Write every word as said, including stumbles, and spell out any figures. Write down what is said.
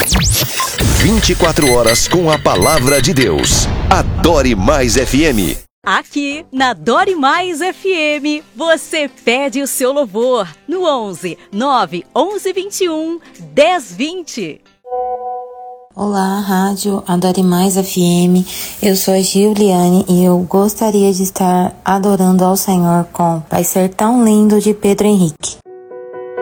vinte e quatro horas com a palavra de Deus. Adore Mais F M. Aqui na Adore Mais F M, você pede o seu louvor no onze, nove, onze, vinte e um, dez, vinte. Olá, Rádio Adore Mais F M, eu sou a Giuliane e eu gostaria de estar adorando ao Senhor com Vai Ser Tão Lindo de Pedro Henrique.